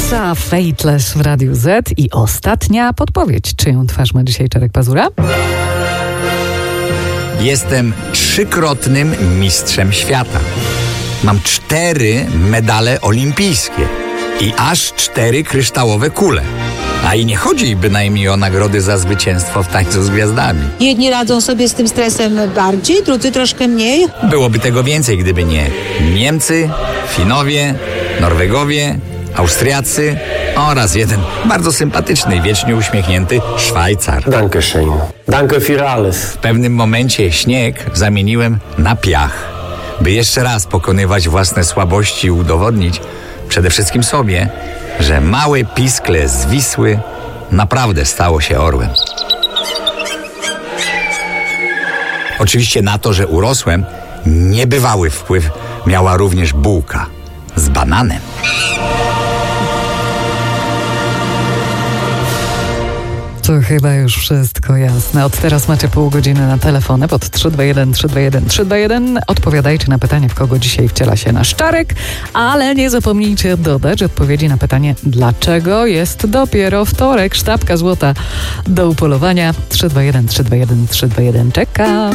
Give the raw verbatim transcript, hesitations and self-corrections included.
Alexa Fateless w Radiu Z i ostatnia podpowiedź. Czyją twarz ma dzisiaj Czarek Pazura? Jestem trzykrotnym mistrzem świata. Mam cztery medale olimpijskie i aż cztery kryształowe kule. A i nie chodzi bynajmniej o nagrody za zwycięstwo w tańcu z gwiazdami. Jedni radzą sobie z tym stresem bardziej, drudzy troszkę mniej. Byłoby tego więcej, gdyby nie Niemcy, Finowie, Norwegowie, Austriacy oraz jeden bardzo sympatyczny i wiecznie uśmiechnięty Szwajcar. Danke schön. Danke für alles. W pewnym momencie śnieg zamieniłem na piach, by jeszcze raz pokonywać własne słabości i udowodnić przede wszystkim sobie, że małe piskle z Wisły naprawdę stało się orłem. Oczywiście na to, że urosłem, niebywały wpływ miała również bułka z bananem. To chyba już wszystko jasne. Od teraz macie pół godziny na telefony pod trzy dwa jeden trzy dwa jeden trzy dwa jeden. Odpowiadajcie na pytanie, w kogo dzisiaj wciela się nasz Czarek, ale nie zapomnijcie dodać odpowiedzi na pytanie, dlaczego jest dopiero wtorek. Sztabka złota do upolowania. trzy dwa jeden trzy dwa jeden trzy dwa jeden czeka.